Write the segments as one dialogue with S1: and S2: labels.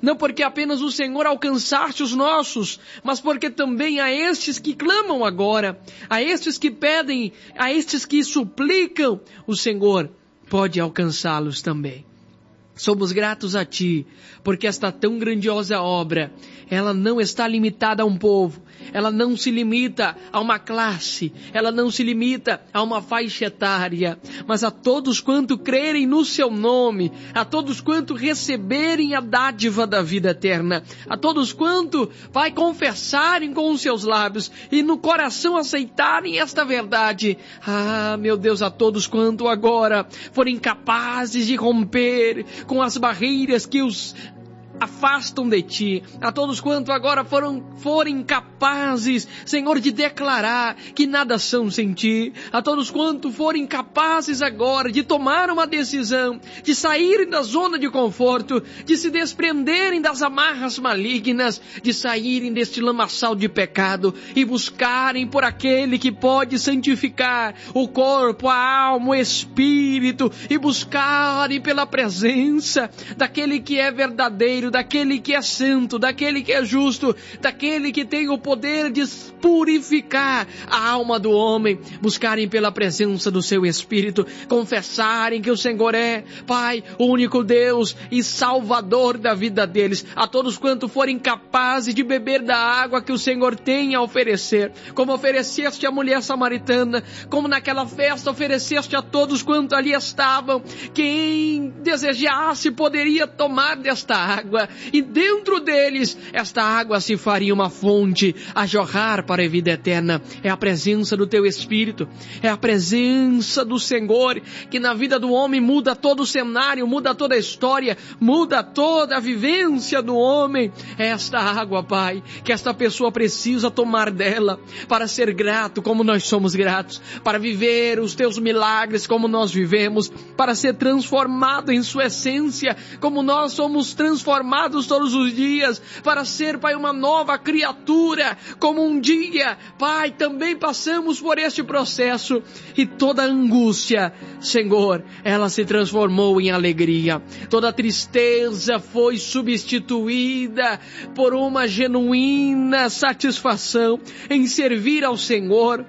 S1: não porque apenas o Senhor alcançaste os nossos, mas porque também a estes que clamam agora, a estes que pedem, a estes que suplicam, o Senhor pode alcançá-los também. Somos gratos a Ti, porque esta tão grandiosa obra, ela não está limitada a um povo, ela não se limita a uma classe, ela não se limita a uma faixa etária, mas a todos quanto crerem no Seu nome, a todos quanto receberem a dádiva da vida eterna, a todos quanto vai confessarem com os seus lábios e no coração aceitarem esta verdade. Ah, meu Deus, a todos quanto agora forem capazes de romper com as barreiras que os afastam de Ti, a todos quanto agora forem capazes, Senhor, de declarar que nada são sem Ti, a todos quanto forem capazes agora de tomar uma decisão, de saírem da zona de conforto, de se desprenderem das amarras malignas, de saírem deste lamaçal de pecado e buscarem por aquele que pode santificar o corpo, a alma, o espírito, e buscarem pela presença daquele que é verdadeiro, daquele que é santo, daquele que é justo, daquele que tem o poder de purificar a alma do homem, buscarem pela presença do Seu Espírito, confessarem que o Senhor é, Pai, o único Deus e Salvador da vida deles, a todos quanto forem capazes de beber da água que o Senhor tem a oferecer, como ofereceste à mulher samaritana, como naquela festa ofereceste a todos quanto ali estavam, quem desejasse poderia tomar desta água, e dentro deles esta água se faria uma fonte a jorrar para a vida eterna. É a presença do Teu Espírito, é a presença do Senhor que na vida do homem muda todo o cenário, muda toda a história, muda toda a vivência do homem. É esta água, Pai, que esta pessoa precisa tomar dela para ser grato como nós somos gratos, para viver os Teus milagres como nós vivemos, para ser transformado em sua essência como nós somos transformados todos os dias, para ser, Pai, uma nova criatura, como um dia, Pai, também passamos por este processo, e toda angústia, Senhor, ela se transformou em alegria, toda tristeza foi substituída por uma genuína satisfação em servir ao Senhor.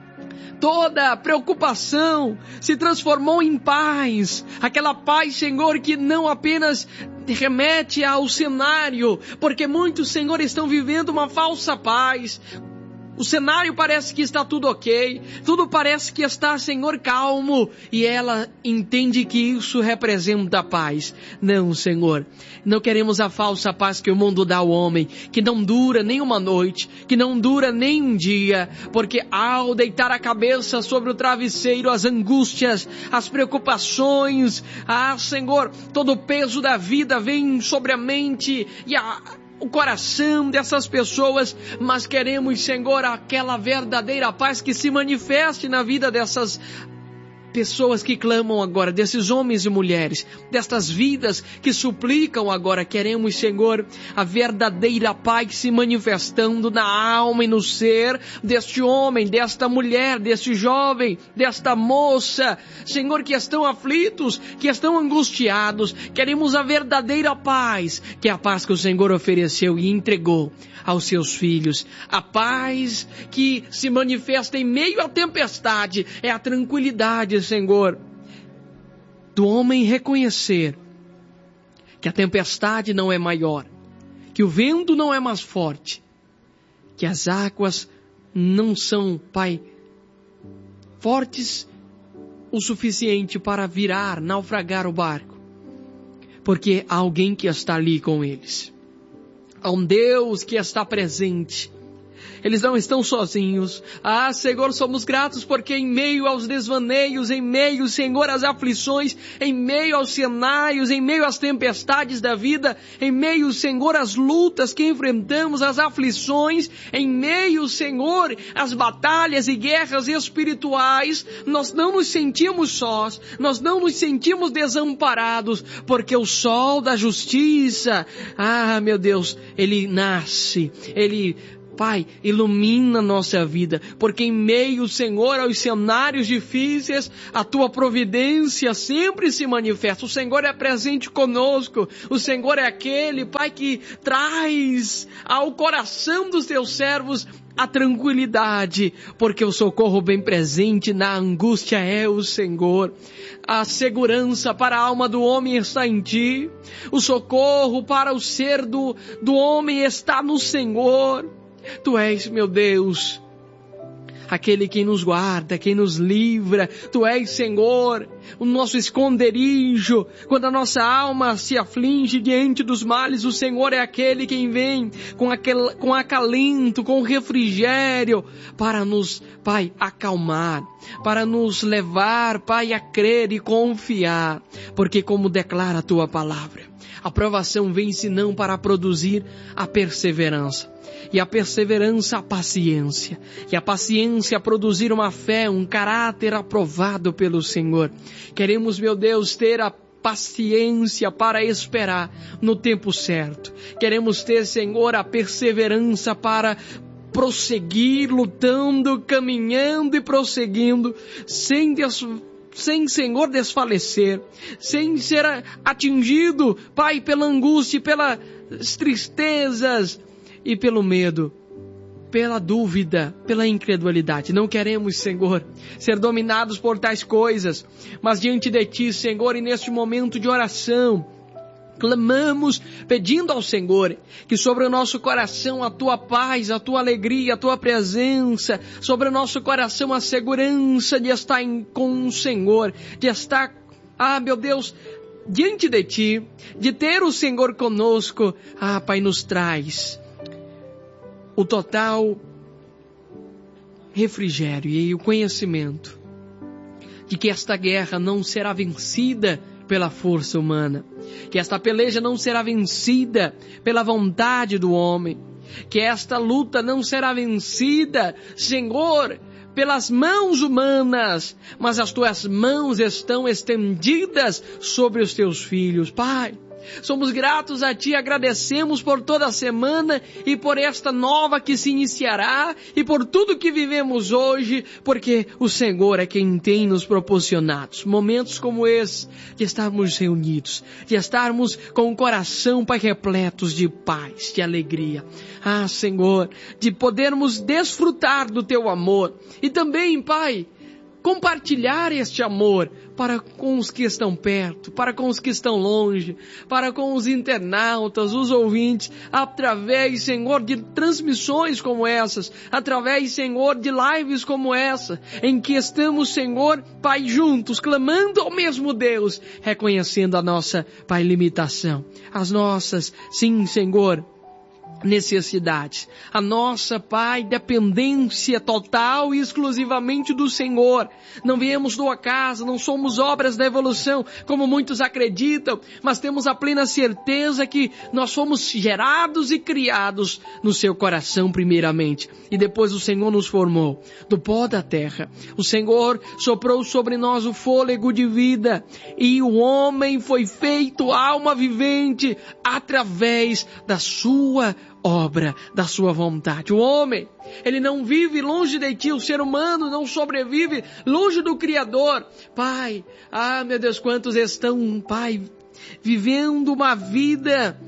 S1: Toda preocupação se transformou em paz. Aquela paz, Senhor, que não apenas remete ao cenário, porque muitos, Senhor, estão vivendo uma falsa paz. O cenário parece que está tudo ok, tudo parece que está, Senhor, calmo, e ela entende que isso representa a paz. Não, Senhor, não queremos a falsa paz que o mundo dá ao homem, que não dura nem uma noite, que não dura nem um dia, porque ao deitar a cabeça sobre o travesseiro, as angústias, as preocupações, Senhor, todo o peso da vida vem sobre a mente e o coração dessas pessoas, mas queremos, Senhor, aquela verdadeira paz que se manifeste na vida dessas pessoas que clamam agora, desses homens e mulheres, destas vidas que suplicam agora. Queremos, Senhor, a verdadeira paz se manifestando na alma e no ser deste homem, desta mulher, deste jovem, desta moça, Senhor, que estão aflitos, que estão angustiados. Queremos a verdadeira paz, que é a paz que o Senhor ofereceu e entregou aos seus filhos. A paz que se manifesta em meio à tempestade é a tranquilidade, Senhor, do homem reconhecer que a tempestade não é maior, que o vento não é mais forte, que as águas não são, Pai, fortes o suficiente para virar, naufragar o barco, porque há alguém que está ali com eles. Há um Deus que está presente. Eles não estão sozinhos. Senhor, somos gratos porque em meio aos desvaneios, em meio, Senhor, às aflições, em meio aos cenários, em meio às tempestades da vida, em meio, Senhor, às lutas que enfrentamos, às aflições, em meio, Senhor, às batalhas e guerras espirituais, nós não nos sentimos sós, nós não nos sentimos desamparados, porque o sol da justiça, meu Deus, ele nasce, ele Pai, ilumina a nossa vida, porque em meio, Senhor, aos cenários difíceis, a Tua providência sempre se manifesta. O Senhor é presente conosco, o Senhor é aquele, Pai, que traz ao coração dos Teus servos a tranquilidade, porque o socorro bem presente na angústia é o Senhor. A segurança para a alma do homem está em Ti. O socorro para o ser do homem está no Senhor. Tu és, meu Deus, aquele que nos guarda, quem nos livra. Tu és, Senhor, o nosso esconderijo. Quando a nossa alma se aflige diante dos males, o Senhor é aquele quem vem com acalento, com refrigério, para nos, Pai, acalmar, para nos levar, Pai, a crer e confiar. Porque como declara a Tua palavra, a provação vem senão para produzir a perseverança. E a perseverança, a paciência. E a paciência, produzir uma fé, um caráter aprovado pelo Senhor. Queremos, meu Deus, ter a paciência para esperar no tempo certo. Queremos ter, Senhor, a perseverança para prosseguir, lutando, caminhando e prosseguindo, sem, Senhor, desfalecer, sem ser atingido, Pai, pela angústia, pelas tristezas e pelo medo, pela dúvida, pela incredulidade. Não queremos, Senhor, ser dominados por tais coisas, mas diante de Ti, Senhor, e neste momento de oração, clamamos, pedindo ao Senhor que sobre o nosso coração a Tua paz, a Tua alegria, a Tua presença, sobre o nosso coração a segurança de estar com o Senhor, de estar, meu Deus, diante de Ti, de ter o Senhor conosco. Pai, nos traz o total refrigério e o conhecimento de que esta guerra não será vencida pela força humana, que esta peleja não será vencida pela vontade do homem, que esta luta não será vencida, Senhor, pelas mãos humanas, mas as Tuas mãos estão estendidas sobre os Teus filhos. Pai, somos gratos a Ti, agradecemos por toda a semana e por esta nova que se iniciará e por tudo que vivemos hoje, porque o Senhor é quem tem nos proporcionado momentos como esse, de estarmos reunidos, de estarmos com o coração, Pai, repletos de paz, de alegria. Senhor, de podermos desfrutar do Teu amor e também, Pai, compartilhar este amor para com os que estão perto, para com os que estão longe, para com os internautas, os ouvintes, através, Senhor, de transmissões como essas, através, Senhor, de lives como essa, em que estamos, Senhor, Pai, juntos, clamando ao mesmo Deus, reconhecendo a nossa, Pai, limitação, as nossas, sim, Senhor, necessidades, a nossa, Pai, dependência total e exclusivamente do Senhor. Não viemos do acaso, não somos obras da evolução, como muitos acreditam, mas temos a plena certeza que nós fomos gerados e criados no Seu coração primeiramente, e depois o Senhor nos formou do pó da terra. O Senhor soprou sobre nós o fôlego de vida, e o homem foi feito alma vivente através da Sua obra, da Sua vontade. O homem, ele não vive longe de Ti, o ser humano não sobrevive longe do Criador. Pai, meu Deus, quantos estão, Pai, vivendo uma vida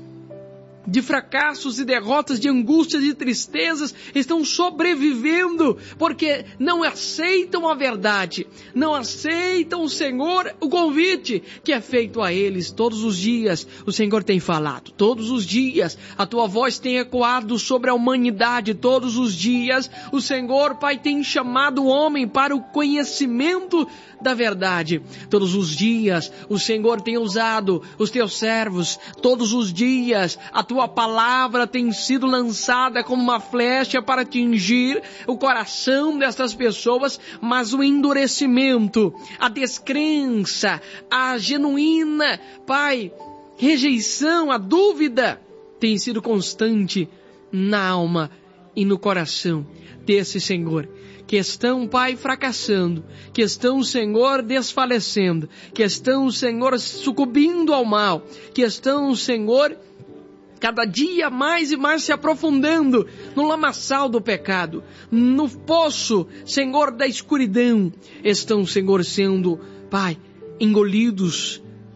S1: de fracassos e derrotas, de angústias e tristezas, estão sobrevivendo, porque não aceitam a verdade, não aceitam, Senhor, o convite que é feito a eles todos os dias. O Senhor tem falado, todos os dias, a Tua voz tem ecoado sobre a humanidade, todos os dias, o Senhor, Pai, tem chamado o homem para o conhecimento da verdade. Todos os dias, o Senhor tem usado os Teus servos, todos os dias, a Tua palavra tem sido lançada como uma flecha para atingir o coração destas pessoas, mas o endurecimento, a descrença, a genuína, Pai, rejeição, a dúvida, tem sido constante na alma e no coração desse, Senhor, que estão, Pai, fracassando, que estão, Senhor, desfalecendo, que estão, Senhor, sucumbindo ao mal, que estão, Senhor, cada dia mais e mais se aprofundando no lamaçal do pecado, no poço, Senhor, da escuridão, estão, Senhor, sendo, Pai, engolidos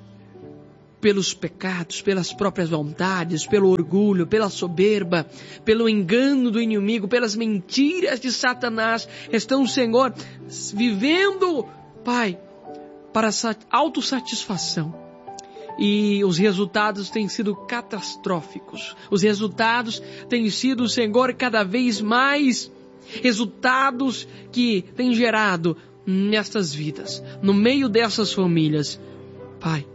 S1: pelos pecados, pelas próprias vontades, pelo orgulho, pela soberba, pelo engano do inimigo, pelas mentiras de Satanás, estão, Senhor, vivendo, Pai, para autossatisfação. E os resultados têm sido catastróficos. Os resultados têm sido, Senhor, cada vez mais resultados que têm gerado nestas vidas, no meio dessas famílias. Pai,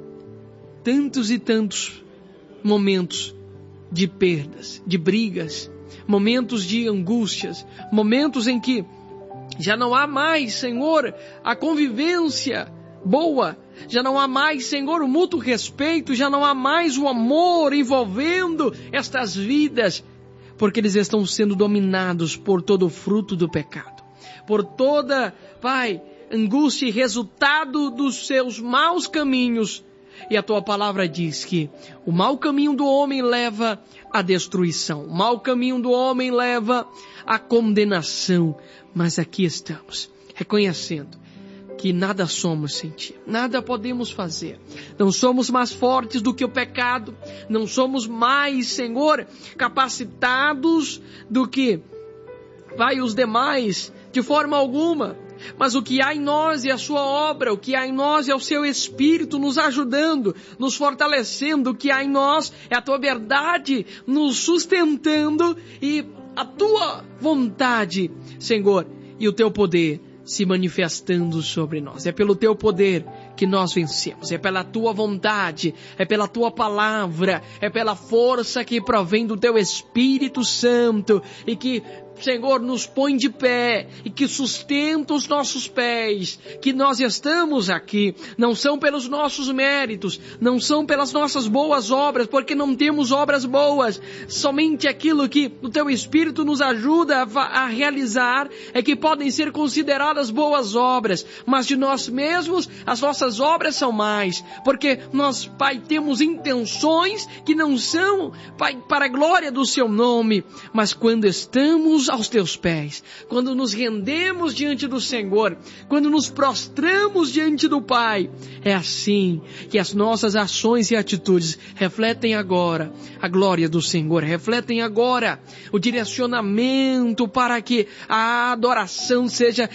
S1: tantos e tantos momentos de perdas, de brigas, momentos de angústias, momentos em que já não há mais, Senhor, a convivência boa, já não há mais, Senhor, o mútuo respeito, já não há mais o amor envolvendo estas vidas, porque eles estão sendo dominados por todo o fruto do pecado, por toda, Pai, angústia e resultado dos seus maus caminhos. E a Tua palavra diz que o mau caminho do homem leva à destruição, o mau caminho do homem leva à condenação, mas aqui estamos, reconhecendo que nada somos sem Ti, nada podemos fazer, não somos mais fortes do que o pecado, não somos mais, Senhor, capacitados do que, Pai, os demais, de forma alguma, mas o que há em nós é a Sua obra, o que há em nós é o Seu Espírito nos ajudando, nos fortalecendo, o que há em nós é a Tua verdade nos sustentando e a Tua vontade, Senhor, e o Teu poder se manifestando sobre nós. É pelo Teu poder que nós vencemos, é pela Tua vontade, é pela Tua palavra, é pela força que provém do Teu Espírito Santo e que, Senhor, nos põe de pé e que sustenta os nossos pés, que nós estamos aqui, não são pelos nossos méritos, não são pelas nossas boas obras, porque não temos obras boas, somente aquilo que o Teu Espírito nos ajuda a realizar é que podem ser consideradas boas obras, mas de nós mesmos as nossas obras são mais, porque nós, Pai, temos intenções que não são, Pai, para a glória do Seu nome, mas quando estamos aos Teus pés, quando nos rendemos diante do Senhor, quando nos prostramos diante do Pai, é assim que as nossas ações e atitudes refletem agora a glória do Senhor, refletem agora o direcionamento para que a adoração seja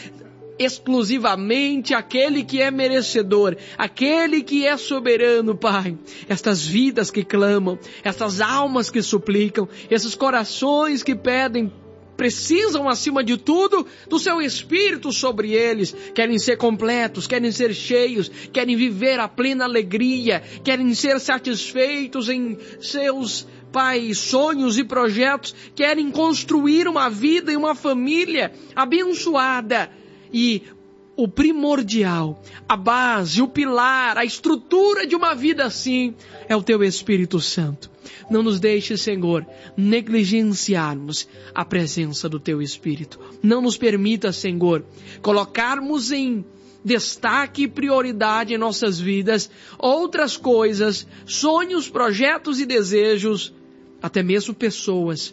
S1: exclusivamente aquele que é merecedor, aquele que é soberano, Pai. Estas vidas que clamam, estas almas que suplicam, esses corações que pedem, precisam, acima de tudo, do Seu Espírito sobre eles. Querem ser completos, querem ser cheios, querem viver a plena alegria, querem ser satisfeitos em seus, Pai, sonhos e projetos, querem construir uma vida e uma família abençoada. E o primordial, a base, o pilar, a estrutura de uma vida assim é o Teu Espírito Santo. Não nos deixe, Senhor, negligenciarmos a presença do Teu Espírito. Não nos permita, Senhor, colocarmos em destaque e prioridade em nossas vidas outras coisas, sonhos, projetos e desejos, até mesmo pessoas,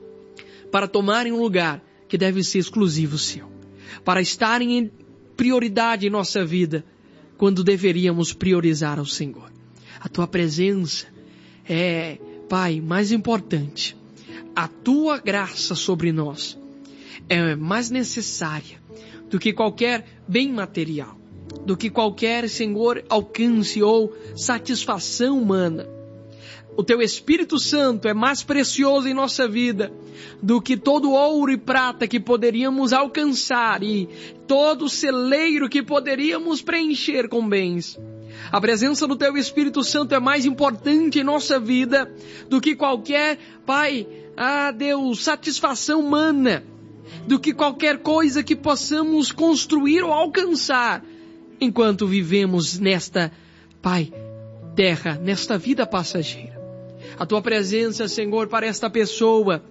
S1: para tomarem um lugar que deve ser exclusivo Seu, para estarem em prioridade em nossa vida, quando deveríamos priorizar ao Senhor. A Tua presença é, Pai, mais importante. A Tua graça sobre nós é mais necessária do que qualquer bem material, do que qualquer, Senhor, alcance ou satisfação humana. O Teu Espírito Santo é mais precioso em nossa vida do que todo ouro e prata que poderíamos alcançar e todo celeiro que poderíamos preencher com bens. A presença do Teu Espírito Santo é mais importante em nossa vida do que qualquer, Pai, Deus, satisfação humana, do que qualquer coisa que possamos construir ou alcançar enquanto vivemos nesta, Pai, terra, nesta vida passageira. A Tua presença, Senhor, para esta pessoa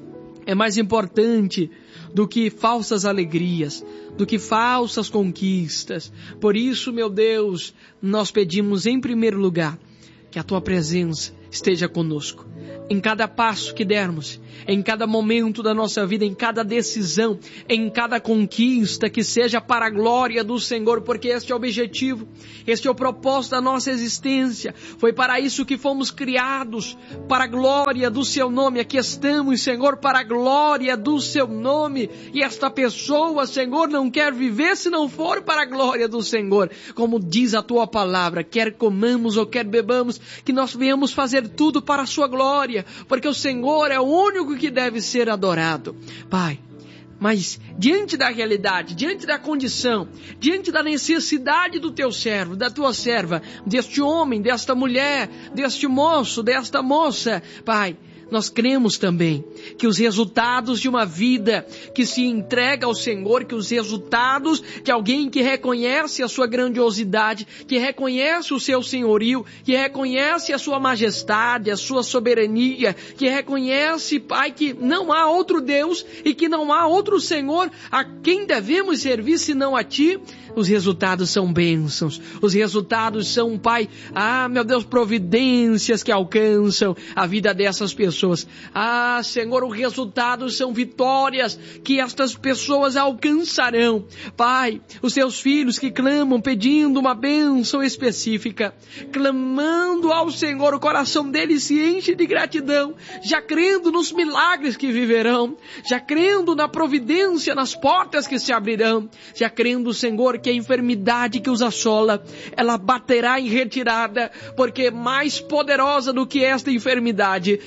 S1: é mais importante do que falsas alegrias, do que falsas conquistas. Por isso, meu Deus, nós pedimos em primeiro lugar que a Tua presença esteja conosco. em cada passo que dermos, em cada momento da nossa vida, em cada decisão, em cada conquista, que seja para a glória do Senhor, porque este é o objetivo, este é o propósito da nossa existência. Foi para isso que fomos criados, para a glória do Seu nome. Aqui estamos, Senhor, para a glória do Seu nome. E esta pessoa, Senhor, não quer viver se não for para a glória do Senhor. Como diz a Tua palavra, quer comamos ou quer bebamos, que nós venhamos fazer tudo para a Sua glória, porque o Senhor é o único que deve ser adorado. Pai, mas diante da realidade, diante da condição, diante da necessidade do Teu servo, da Tua serva, deste homem, desta mulher, deste moço, desta moça, Pai, nós cremos também que os resultados de uma vida que se entrega ao Senhor, que os resultados de alguém que reconhece a sua grandiosidade, que reconhece o seu senhorio, que reconhece a sua majestade, a sua soberania, que reconhece, Pai, que não há outro Deus e que não há outro Senhor a quem devemos servir senão a Ti. Os resultados são bênçãos, os resultados são, Pai, meu Deus, providências que alcançam a vida dessas pessoas. Senhor, os resultados são vitórias que estas pessoas alcançarão. Pai, os Teus filhos que clamam pedindo uma bênção específica, clamando ao Senhor, o coração deles se enche de gratidão, já crendo nos milagres que viverão, já crendo na providência, nas portas que se abrirão, já crendo, Senhor, que a enfermidade que os assola, ela baterá em retirada, porque mais poderosa do que esta enfermidade,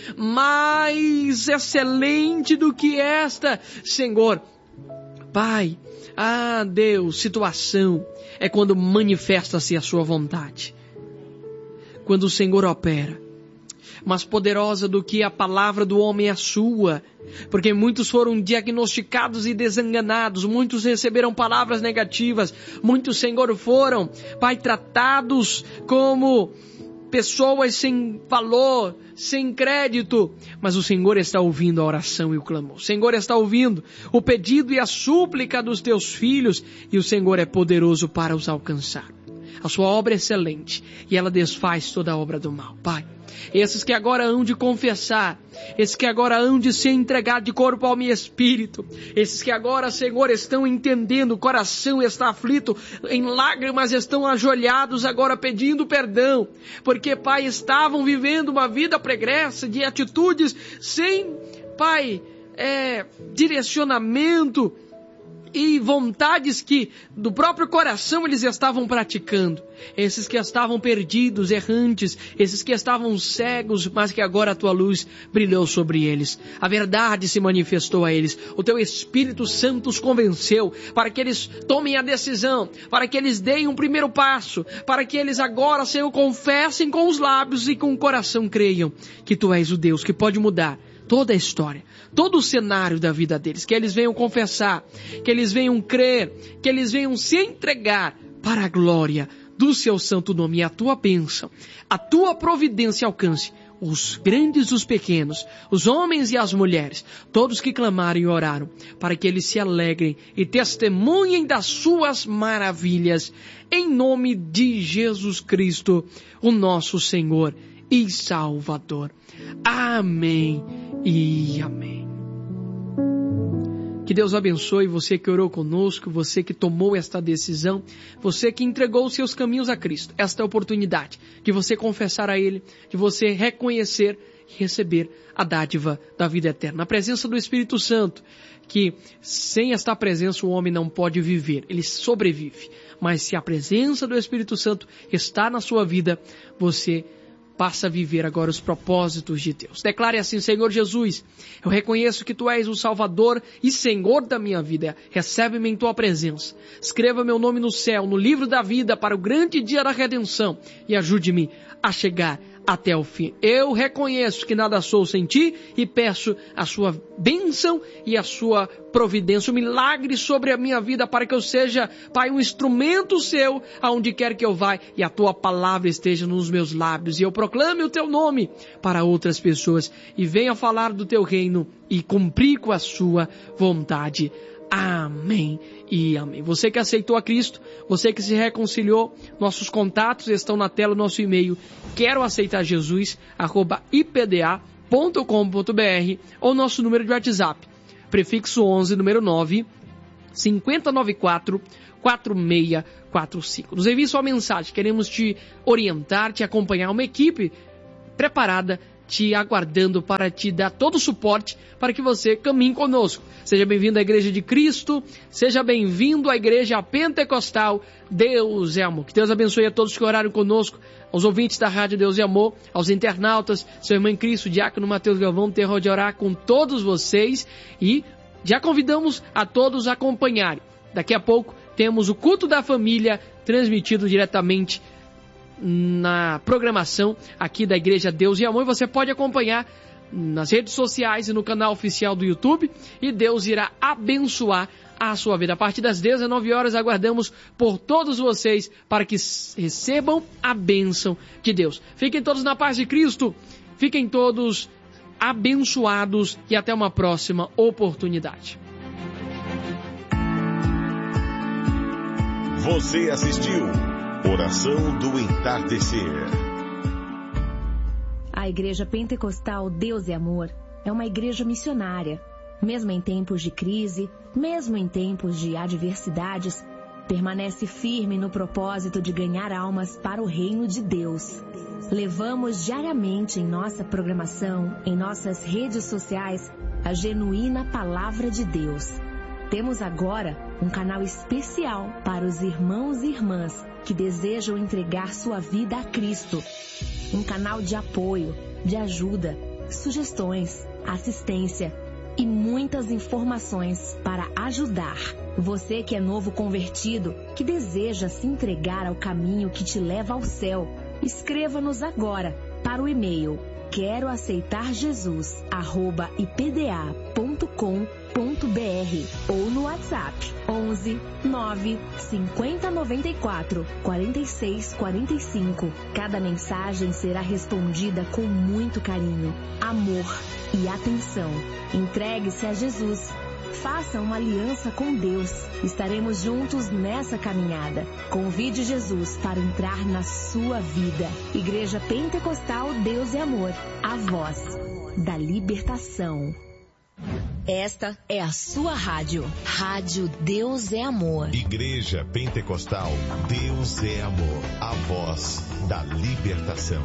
S1: mais excelente do que esta, Senhor, Pai, Deus, situação, é quando manifesta-se a Sua vontade, quando o Senhor opera. Mais poderosa do que a palavra do homem é a sua, porque muitos foram diagnosticados e desenganados, muitos receberam palavras negativas, muitos, Senhor, foram, Pai, tratados como pessoas sem valor, sem crédito, mas o Senhor está ouvindo a oração e o clamor. O Senhor está ouvindo o pedido e a súplica dos Teus filhos, e o Senhor é poderoso para os alcançar. A Sua obra é excelente e ela desfaz toda a obra do mal. Pai, esses que agora hão de confessar, esses que agora hão de se entregar de corpo, alma e espírito, esses que agora, Senhor, estão entendendo, o coração está aflito, em lágrimas estão ajoelhados agora pedindo perdão, porque, Pai, estavam vivendo uma vida pregressa de atitudes sem, Pai, direcionamento e vontades que do próprio coração eles estavam praticando. Esses que estavam perdidos, errantes, esses que estavam cegos, mas que agora a Tua luz brilhou sobre eles. A verdade se manifestou a eles. O Teu Espírito Santo os convenceu para que eles tomem a decisão, para que eles deem um primeiro passo, para que eles agora, Senhor, confessem com os lábios e com o coração creiam que Tu és o Deus que pode mudar toda a história, todo o cenário da vida deles, que eles venham confessar, que eles venham crer, que eles venham se entregar para a glória do Seu santo nome, e a Tua bênção, a Tua providência alcance os grandes e os pequenos, os homens e as mulheres, todos que clamaram e oraram, para que eles se alegrem e testemunhem das Suas maravilhas, em nome de Jesus Cristo, o nosso Senhor e Salvador. Amém e amém. Que Deus abençoe você que orou conosco, você que tomou esta decisão, você que entregou os seus caminhos a Cristo. Esta é a oportunidade de você confessar a Ele, de você reconhecer e receber a dádiva da vida eterna. A presença do Espírito Santo, que sem esta presença o homem não pode viver, ele sobrevive. Mas se a presença do Espírito Santo está na sua vida, você passa a viver agora os propósitos de Deus. Declare assim: Senhor Jesus, eu reconheço que Tu és o Salvador e Senhor da minha vida. Recebe-me em Tua presença. Escreva meu nome no céu, no livro da vida, para o grande dia da redenção, e ajude-me a chegar até o fim. Eu reconheço que nada sou sem Ti e peço a Sua bênção e a Sua providência, um milagre sobre a minha vida, para que eu seja, Pai, um instrumento Seu aonde quer que eu vá, e a Tua palavra esteja nos meus lábios, e eu proclame o Teu nome para outras pessoas, e venha falar do Teu reino e cumprir com a Sua vontade. Amém e amém. Você que aceitou a Cristo, você que se reconciliou, nossos contatos estão na tela, nosso e-mail, quero aceitar Jesus, @ipda.com.br. ou nosso número de WhatsApp, prefixo 11, número 9, 5094 4645. Nos envie sua mensagem, queremos te orientar, te acompanhar, uma equipe preparada, te aguardando para te dar todo o suporte para que você caminhe conosco. Seja bem-vindo à Igreja de Cristo, seja bem-vindo à Igreja Pentecostal Deus é Amor. Que Deus abençoe a todos que oraram conosco, aos ouvintes da Rádio Deus é Amor, aos internautas, seu irmão em Cristo, Diácono Mateus Galvão, terror de orar com todos vocês e já convidamos a todos a acompanharem. Daqui a pouco temos o culto da família transmitido diretamente na programação aqui da Igreja Deus e Amor. E você pode acompanhar nas redes sociais e no canal oficial do YouTube. E Deus irá abençoar a sua vida. A partir das 19 horas aguardamos por todos vocês para que recebam a bênção de Deus. Fiquem todos na paz de Cristo. Fiquem todos abençoados e até uma próxima oportunidade.
S2: Você assistiu Oração do Entardecer.
S3: A Igreja Pentecostal Deus é Amor é uma igreja missionária. Mesmo em tempos de crise, mesmo em tempos de adversidades, permanece firme no propósito de ganhar almas para o reino de Deus. Levamos diariamente em nossa programação, em nossas redes sociais, a genuína Palavra de Deus. Temos agora um canal especial para os irmãos e irmãs que desejam entregar sua vida a Cristo. Um canal de apoio, de ajuda, sugestões, assistência e muitas informações para ajudar. Você que é novo convertido, que deseja se entregar ao caminho que te leva ao céu, escreva-nos agora para o e-mail queroaceitarjesus@ipda.com.br ou no WhatsApp 11 9 50 94 46 45. Cada mensagem será respondida com muito carinho, amor e atenção. Entregue-se a Jesus. Faça uma aliança com Deus. Estaremos juntos nessa caminhada. Convide Jesus para entrar na sua vida. Igreja Pentecostal Deus é Amor. A voz da libertação. Esta é a sua rádio. Rádio Deus é Amor.
S2: Igreja Pentecostal Deus é Amor. A voz da libertação.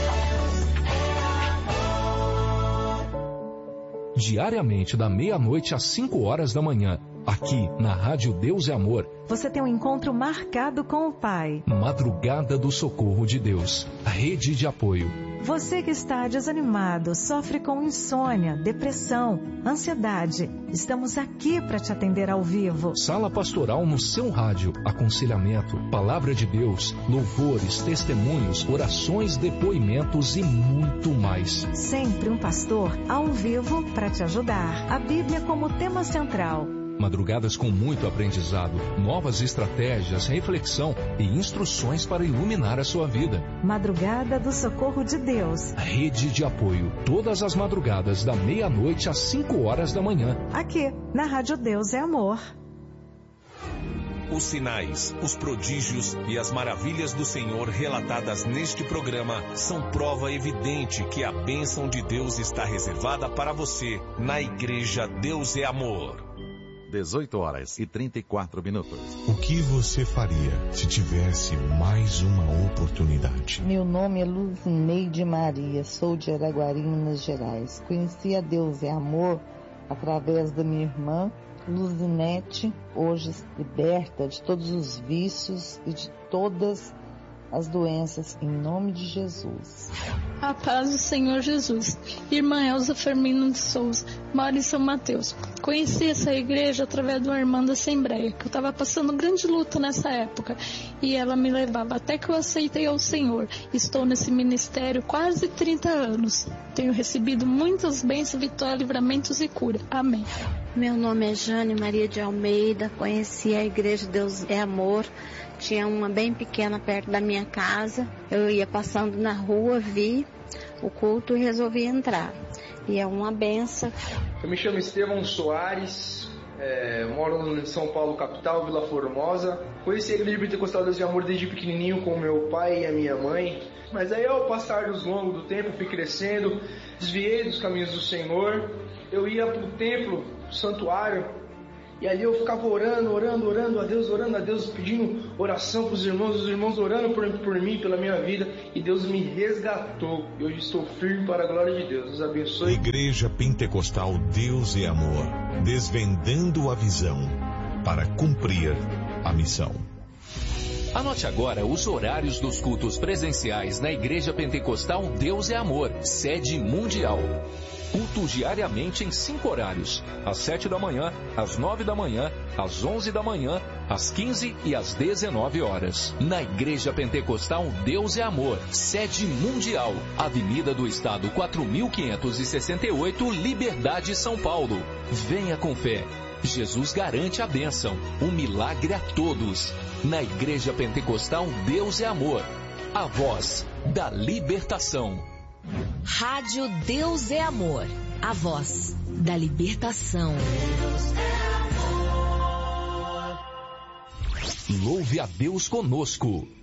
S4: Diariamente da meia-noite às 5 horas da manhã, aqui na Rádio Deus é Amor.
S5: Você tem um encontro marcado com o Pai.
S4: Madrugada do Socorro de Deus, rede de apoio.
S5: Você que está desanimado, sofre com insônia, depressão, ansiedade. Estamos aqui para te atender ao vivo.
S4: Sala pastoral no seu rádio, aconselhamento, palavra de Deus, louvores, testemunhos, orações, depoimentos e muito mais.
S5: Sempre um pastor ao vivo para te ajudar. A Bíblia como tema central.
S4: Madrugadas com muito aprendizado, novas estratégias, reflexão e instruções para iluminar a sua vida.
S5: Madrugada do Socorro de Deus.
S4: Rede de apoio, todas as madrugadas da meia-noite às 5 horas da manhã.
S5: Aqui, na Rádio Deus é Amor.
S6: Os sinais, os prodígios e as maravilhas do Senhor relatadas neste programa são prova evidente que a bênção de Deus está reservada para você na Igreja Deus é Amor.
S7: 18 horas e 34 minutos.
S2: O que você faria se tivesse mais uma oportunidade?
S8: Meu nome é Luzineide Maria, sou de Araguari, Minas Gerais. Conheci a Deus é Amor através da minha irmã, Luzinete, hoje liberta de todos os vícios e de todas as doenças, em nome de Jesus.
S9: A paz do Senhor Jesus. Irmã Elza Firmino de Souza, moro em São Mateus. Conheci essa igreja através de uma irmã da Assembleia, que eu estava passando grande luta nessa época, e ela me levava até que eu aceitei ao Senhor. Estou nesse ministério quase 30 anos. Tenho recebido muitas bênçãos, vitórias, livramentos e cura. Amém.
S10: Meu nome é Jane Maria de Almeida, conheci a Igreja Deus é Amor. Tinha uma bem pequena perto da minha casa. Eu ia passando na rua, vi o culto e resolvi entrar. E é uma benção.
S11: Eu me chamo Estevão Soares, moro em São Paulo, capital, Vila Formosa. Conheci a Igreja Pentecostal Deus é Amor desde pequenininho com meu pai e a minha mãe. Mas aí, ao passar dos longos do tempo, fui crescendo, desviei dos caminhos do Senhor. Eu ia para o templo, pro santuário, e ali eu ficava orando a Deus, pedindo oração para os irmãos orando por mim, pela minha vida, e Deus me resgatou. E hoje estou firme para a glória de Deus. Deus abençoe.
S2: Igreja Pentecostal Deus é Amor, desvendando a visão para cumprir a missão.
S4: Anote agora os horários dos cultos presenciais na Igreja Pentecostal Deus é Amor, sede mundial. Cultos diariamente em 5 horários: às 7 da manhã, às 9 da manhã, às 11 da manhã, às 15 e às 19 horas. Na Igreja Pentecostal Deus é Amor, sede mundial, Avenida do Estado 4568, Liberdade, São Paulo. Venha com fé. Jesus garante a bênção, um milagre a todos. Na Igreja Pentecostal Deus é Amor, a voz da libertação.
S3: Rádio Deus é Amor, a voz da libertação.
S4: Louve a Deus conosco.